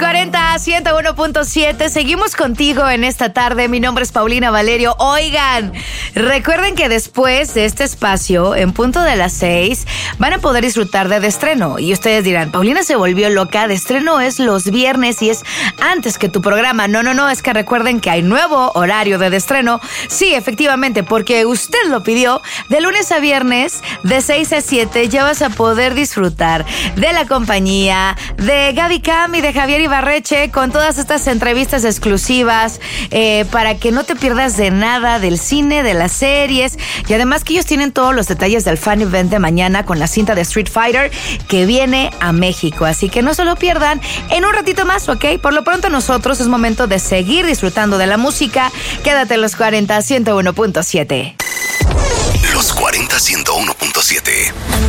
40 101.7. Seguimos contigo en esta tarde. Mi nombre es Paulina Valerio. Oigan, recuerden que después de este espacio, en punto de las 6, van a poder disfrutar de estreno. Y ustedes dirán, Paulina se volvió loca. De estreno es los viernes y es antes que tu programa. No, es que recuerden que hay nuevo horario de estreno. Sí, efectivamente, porque usted lo pidió. De lunes a viernes, de 6 a 7, ya vas a poder disfrutar de la compañía de Gaby Cam y de Javier Ibarreche con todas estas entrevistas exclusivas para que no te pierdas de nada del cine, de las series, y además que ellos tienen todos los detalles del fan event de mañana con la cinta de Street Fighter que viene a México, así que no se lo pierdan en un ratito más, ¿ok? Por lo pronto nosotros es momento de seguir disfrutando de la música. Quédate en los 40 101.7. Los 40 101.7.